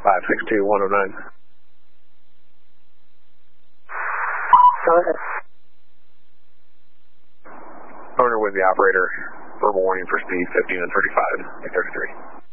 562-109. Go ahead. Owner with the operator. Verbal warning for speed 15 and 35, 33.